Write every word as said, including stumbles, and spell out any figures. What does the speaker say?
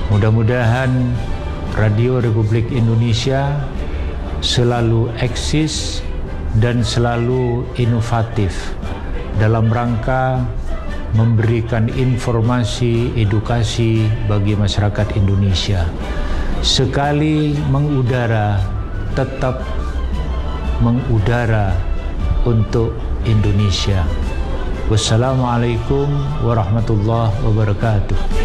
Mudah-mudahan Radio Republik Indonesia selalu eksis dan selalu inovatif dalam rangka memberikan informasi, edukasi bagi masyarakat Indonesia. Sekali mengudara, tetap mengudara untuk Indonesia. Wassalamualaikum warahmatullahi wabarakatuh.